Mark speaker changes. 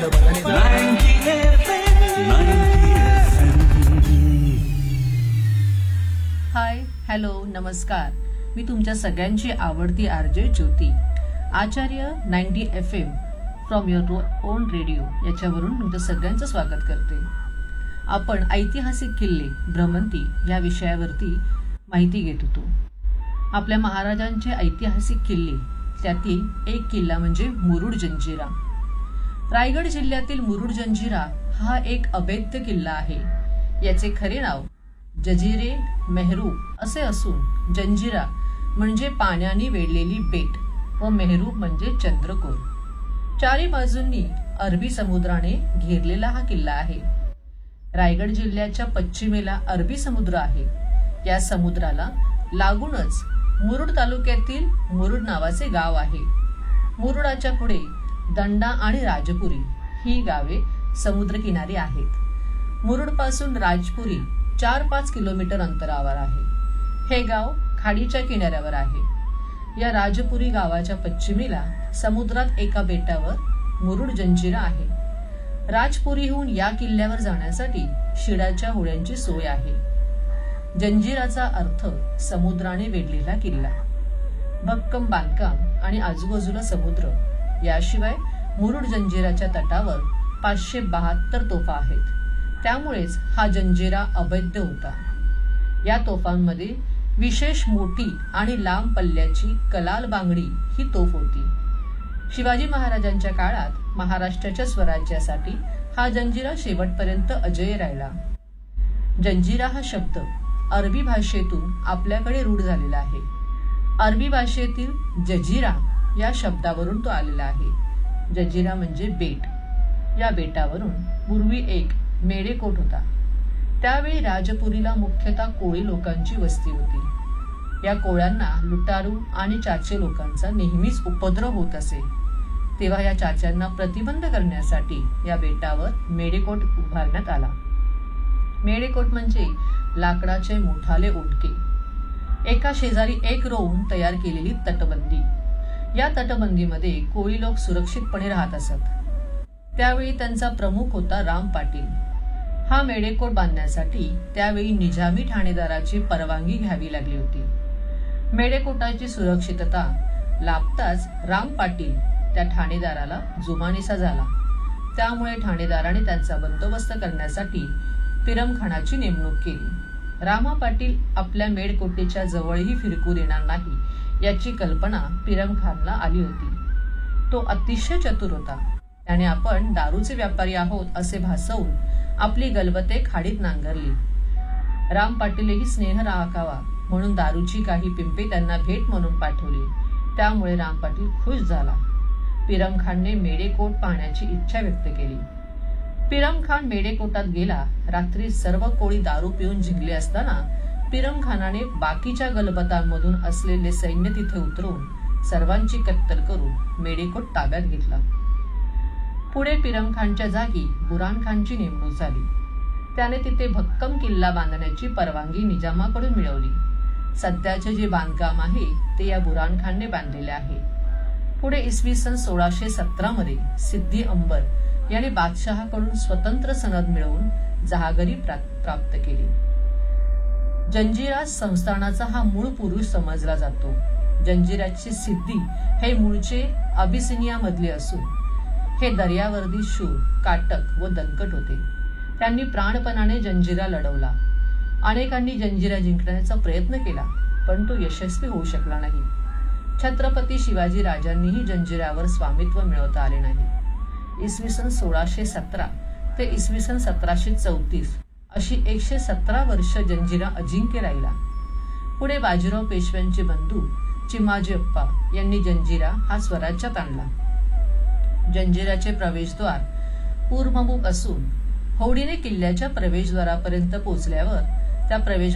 Speaker 1: हाय, hello, नमस्कार. मी तुमच्या सगळ्यांची आवडती RJ Jyoti Acharya 90 FM from your on radio याच्यावरून तुमचं सगळ्यांचं स्वागत करते. आपण ऐतिहासिक किल्ले भ्रमंती या विषयावरती माहिती घेत होतो. आपल्या महाराजांचे ऐतिहासिक किल्ले त्यातील एक किल्ला म्हणजे मुरुड जंजिरा. रायगड जिल्ह्यातील मुरुड जंजिरा हा एक अभेद्य किल्ला आहे. याचे खरे नाव जजिरे मेहरूब असे असून जंजिरा म्हणजे पाण्याने वेढलेली बेट व मेहरूब म्हणजे चंद्रकोर. चारी बाजूंनी अरबी समुद्राने घेरलेला हा किल्ला आहे. रायगड जिल्ह्याच्या पश्चिमेला अरबी समुद्र आहे. या समुद्राला लागूनच मुरुड तालुक्यातील मुरुड नावाचे गाव आहे. मुरुडाच्या पुढे दंडा आणि राजपुरी ही गावे समुद्रकिनारी आहेत. मुरुड पासून राजपुरी 4-5 किलोमीटर अंतरावर आहे. हे गाव खाडीच्या किनाऱ्यावर आहे. या राजपुरी गावाच्या पश्चिमेला समुद्रात एका बेटावर मुरुड जंजिरा आहे. राजपुरीहून या किल्ल्यावर जाण्यासाठी शिडाच्या होड्यांची सोय आहे. जंजिराचा अर्थ समुद्राने वेढलेला किल्ला. भक्कम बांधकाम आणि आजूबाजूला समुद्र. याशिवाय मुरुड जंजिराच्या तटावर 572 तोफा आहेत. त्यामुळेच हा जंजिरा अभेद्य होता. या तोफांमध्ये विशेष मोठी आणि लांब पल्ल्याची कलाल बांगडी ही तोफ होती. शिवाजी महाराजांच्या काळात महाराष्ट्राच्या स्वराज्यासाठी हा जंजिरा शेवटपर्यंत अजेय राहिला. जंजिरा हा शब्द अरबी भाषेतून आपल्याकडे रूढ झालेला आहे. अरबी भाषेतील जजिरा या शब्दावरून तो आलेला आहे. जजिरा म्हणजे बेट. या बेटावरून पूर्वी एक मेढेकोट होता. त्यावेळी राजपुरीला मुख्यतः कोळी लोकांची वस्ती होती. या कोळ्यांना लुटारू आणि चाचे लोकांचा नेहमीच उपद्रव होत असे. तेव्हा या चाच्यांना प्रतिबंध करण्यासाठी या बेटावर मेढेकोट उभारण्यात आला. मेढेकोट म्हणजे लाकडाचे मोठाले ओंडके. एका शेजारी एक रोवून तयार केलेली तटबंदी. या तटबंदीमध्ये कोळी लोक सुरक्षितपणे राहत असत. त्यावेळी त्यांचा प्रमुख होता राम पाटील. हा मेढेकोट बांधण्यासाठी त्यावेळी निजामी ठाणेदाराची परवानगी घ्यावी लागली होती. मेढेकोटाची सुरक्षितता लाभताच राम पाटील त्या ठाणेदाराला जुमानीसा झाला. त्यामुळे ठाणेदाराने त्यांचा बंदोबस्त करण्यासाठी पिरमखानाची नेमणूक केली. रामा पाटील आपल्या मेढकोटेच्या जवळही फिरकू देणार नाही याची कल्पना पिरमखानला आली होती. तो अतिशय चतुर होता. त्याने आपण दारूचे व्यापारी आहोत असे भासवून आपली गलबते खाडीत नांगरली. राम पाटीलही स्नेह राखावा म्हणून दारूची काही पिंपे त्यांना भेट म्हणून पाठवली. त्यामुळे राम पाटील खुश झाला. पिरमखानने मेढेकोट पाहण्याची इच्छा व्यक्त केली. पिरमखान मेढेकोटात गेला. रात्री सर्व कोळी दारू पिऊन जिंकले असताना पिरमखानाने बाकीच्या गलबतांमधून असलेले सैन्य तिथे उतरवून सर्वांची कत्तल करून मेढेकोट ताब्यात घेतला. पुढे पिरमखानच्या जागी बुरानखानची नेमणूक झाली. त्याने तिथे भक्कम किल्ला बांधण्याची परवानगी निजामाकडून मिळवली. सध्याचे जे बांधकाम आहे ते या बुरानखानने बांधलेले आहे. पुढे इसवी सन 1617 मध्ये सिद्दी अंबर याने बादशहाकडून स्वतंत्र सनद मिळवून जहागिरी प्राप्त केली. जंजिरा संस्थानाचा हा मूळ पुरुष समजला जातो. जंजिराचे सिद्दी हे मूळचे अबिसिनिया मधले असून हे दर्यावर्दी शूर, काटक व दणकट होते. त्यांनी प्राणपणाने जंजिरा लढवला. अनेकांनी जंजिरा जिंकण्याचा प्रयत्न केला पण तो यशस्वी होऊ शकला नाही. छत्रपती शिवाजी राजांनीही जंजिरावर स्वामित्व मिळवता आले नाही. इसवी सन 1617 ते इसवी सन 1734 अशी 117 वर्ष जंजिरा अजिंक्य राहिला. पुढे बाजीराव पेशव्यांचे बंधू चिमाजी अप्पा यांनी जंजिरा हा स्वराज्यात आणला. जंजिराचे प्रवेशद्वार पूर्वमुख असून होडीने किल्ल्याच्या प्रवेशद्वारापर्यंत पोहोचल्यावर त्या प्रवेश